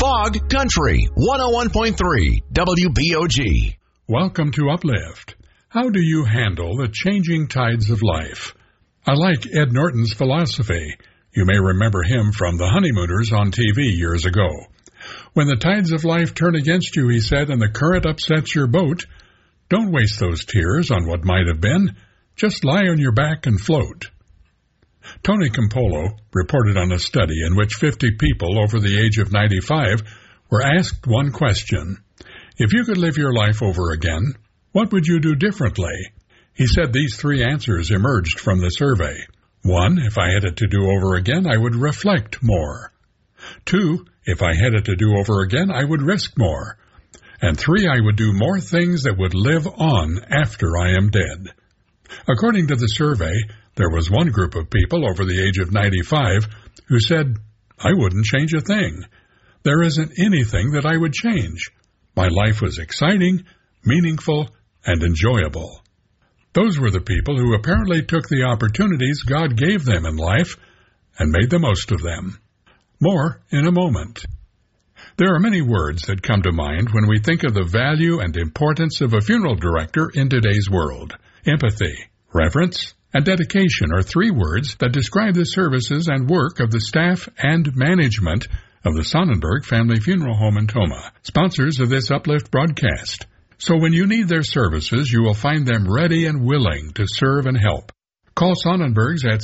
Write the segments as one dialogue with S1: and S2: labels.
S1: Fog Country 101.3 WBOG.
S2: Welcome to Uplift. How do you handle the changing tides of life? I like Ed Norton's philosophy. You may remember him from The Honeymooners on TV years ago. When the tides of life turn against you, he said, and the current upsets your boat, don't waste those tears on what might have been. Just lie on your back and float. Tony Campolo reported on a study in which 50 people over the age of 95 were asked one question. If you could live your life over again, what would you do differently? He said these three answers emerged from the survey. 1, if I had it to do over again, I would reflect more. 2, if I had it to do over again, I would risk more. And 3, I would do more things that would live on after I am dead. According to the survey, there was one group of people over the age of 95 who said, I wouldn't change a thing. There isn't anything that I would change. My life was exciting, meaningful, and enjoyable. Those were the people who apparently took the opportunities God gave them in life and made the most of them. More in a moment. There are many words that come to mind when we think of the value and importance of a funeral director in today's world. Empathy, reverence, and dedication are three words that describe the services and work of the staff and management of the Sonnenberg Family Funeral Home in Tomah, sponsors of this Uplift broadcast. So when you need their services, you will find them ready and willing to serve and help. Call Sonnenbergs at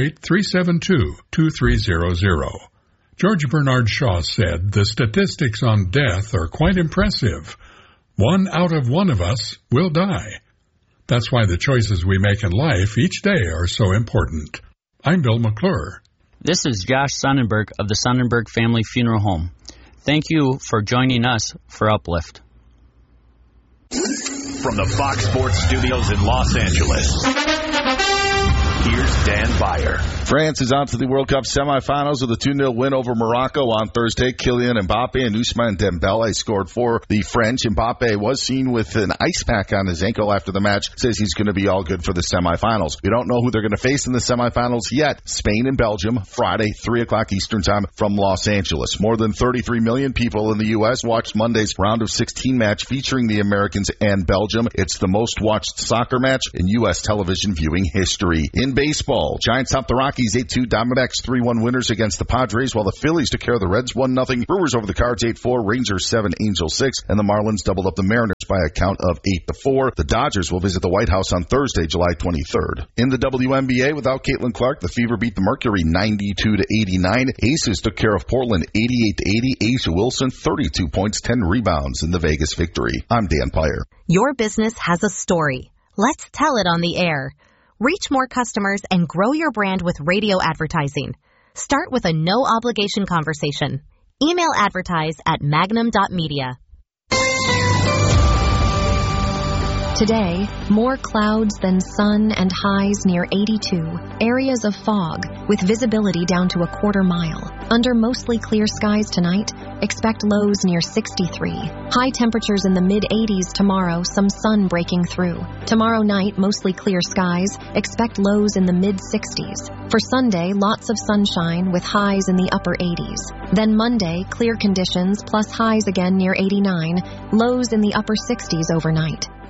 S2: 608-372-2300. George Bernard Shaw said, the statistics on death are quite impressive. 1 out of 1 of us will die. That's why the choices we make in life each day are so important. I'm Bill McClure.
S3: This is Josh Sonnenberg of the Sonnenberg Family Funeral Home. Thank you for joining us for Uplift.
S1: From the Fox Sports Studios in Los Angeles, here's Dan Beyer.
S4: France is on to the World Cup semifinals with a 2-0 win over Morocco on Thursday. Kylian Mbappe and Ousmane Dembele scored for the French. Mbappe was seen with an ice pack on his ankle after the match. Says he's going to be all good for the semifinals. We don't know who they're going to face in the semifinals yet. Spain and Belgium, Friday, 3 o'clock Eastern Time from Los Angeles. More than 33 million people in the U.S. watched Monday's round of 16 match featuring the Americans and Belgium. It's the most watched soccer match in U.S. television viewing history. In baseball, Giants topped the Rockies 8-2, Diamondbacks 3-1 winners against the Padres, while the Phillies took care of the Reds 1-0. Brewers over the Cards 8-4, Rangers 7, Angels 6, and the Marlins doubled up the Mariners by a count of 8-4. The Dodgers will visit the White House on Thursday, July 23rd. In the WNBA, without Caitlin Clark, the Fever beat the Mercury 92-89. Aces took care of Portland 88-80. A'ja Wilson 32 points, 10 rebounds in the Vegas victory. I'm Dan Peyer.
S5: Your business has a story. Let's tell it on the air. Reach more customers and grow your brand with radio advertising. Start with a no-obligation conversation. Email advertise at magnum.media.
S6: Today, more clouds than sun and highs near 82. Areas of fog with visibility down to a quarter mile. Under mostly clear skies tonight, expect lows near 63. High temperatures in the mid-80s tomorrow, some sun breaking through. Tomorrow night, mostly clear skies, expect lows in the mid-60s. For Sunday, lots of sunshine with highs in the upper 80s. Then Monday, clear conditions plus highs again near 89, lows in the upper 60s overnight.